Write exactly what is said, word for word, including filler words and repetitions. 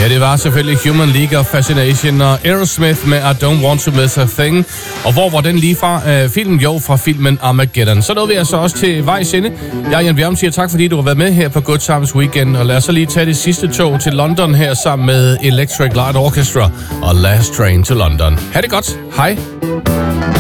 Ja, det var selvfølgelig Human League of Fascination og Aerosmith med I Don't Want To Miss A Thing. Og hvor var den lige fra? Uh, filmen, jo, fra filmen Armageddon. Så nåede vi altså også til vejs ende. Jeg er Jan Bjerg, siger tak, fordi du har været med her på Good Times Weekend. Og lad os så lige tage det sidste tog til London her sammen med Electric Light Orchestra og Last Train to London. Ha' det godt. Hej.